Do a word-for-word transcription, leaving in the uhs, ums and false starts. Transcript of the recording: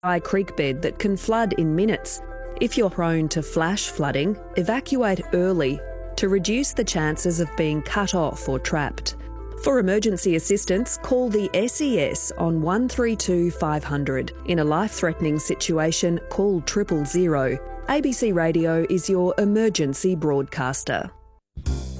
high creek bed that can flood in minutes. If you're prone to flash flooding, evacuate early to reduce the chances of being cut off or trapped. For emergency assistance, call the S E S on one three two five hundred. In a life-threatening situation, call triple zero. A B C Radio is your emergency broadcaster.